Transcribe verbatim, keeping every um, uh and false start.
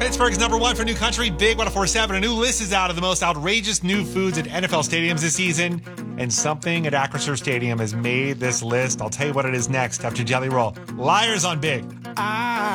Pittsburgh's number one for new country, Big one oh four point seven. A new list is out of the most outrageous new foods at N F L stadiums this season. And something at Acrisure Stadium has made this list. I'll tell you what it is next after Jelly Roll. Liars on Big. I